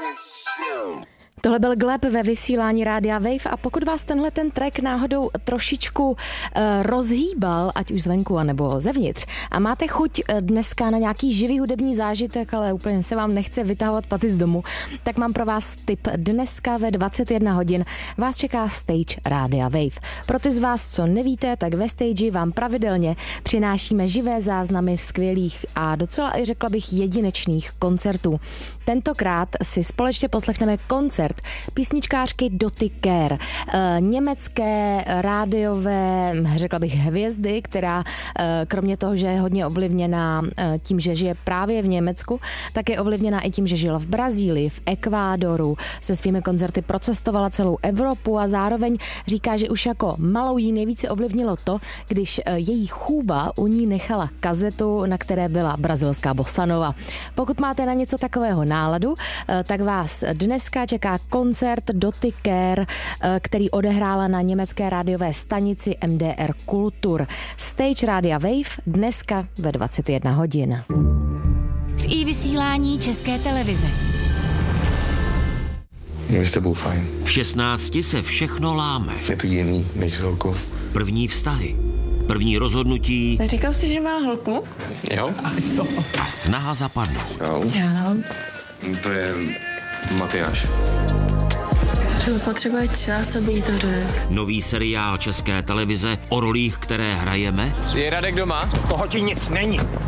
Tohle byl Gleb ve vysílání Rádia Wave a pokud vás tenhle ten track náhodou trošičku rozhýbal, ať už zvenku anebo zevnitř, a máte chuť dneska na nějaký živý hudební zážitek, ale úplně se vám nechce vytahovat paty z domu, tak mám pro vás tip. Dneska ve 21 hodin vás čeká Stage Rádia Wave. Pro ty z vás, co nevíte, tak ve Stage vám pravidelně přinášíme živé záznamy skvělých a docela i řekla bych jedinečných koncertů. Tentokrát si společně poslechneme koncert písničkářky Dottie Care, německé rádiové, řekla bych, hvězdy, která kromě toho, že je hodně ovlivněná tím, že žije právě v Německu, tak je ovlivněná i tím, že žila v Brazílii, v Ekvádoru, se svými koncerty procestovala celou Evropu a zároveň říká, že už jako malou jí nejvíce ovlivnilo to, když její chůva u ní nechala kazetu, na které byla brazilská bossa nova. Pokud máte na něco takového náladu, tak vás dneska čeká koncert Dottie Care, který odehrála na německé rádiové stanici MDR Kultur. Stage Rádia Wave dneska ve 21 hodin. V iVysílání České televize. Je s tebou fajn. V 16 se všechno láme. Je to jiný než s holkou. První vztahy, první rozhodnutí. Říkal jsi, že má holku? Jo? A snaha zapadnout. Jo. Jo. To je Matyáš. Třeba potřebuje čas, aby jí to řekl. Nový seriál České televize o rolích, které hrajeme. Je Radek doma? Toho ti nic není.